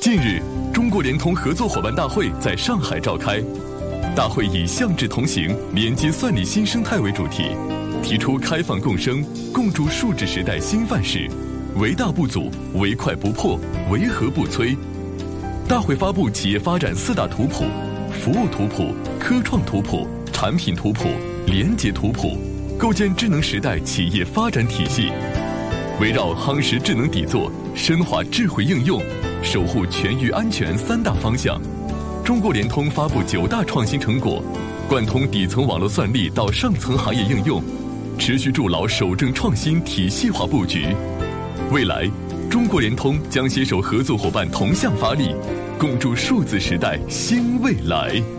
近日，中国联通合作伙伴大会在上海召开。大会以向志同行，连接算力新生态为主题，提出开放共生，共筑数字时代新范式，唯大不阻，唯快不破，唯和不摧。大会发布企业发展4大图谱：服务图谱、科创图谱、产品图谱、廉洁图谱，构建智能时代企业发展体系。围绕夯实智能底座、深化智慧应用、守护全域安全3大方向，中国联通发布9大创新成果，贯通底层网络算力到上层行业应用，持续筑牢守正创新体系化布局。未来，中国联通将携手合作伙伴同向发力，共筑数字时代新未来。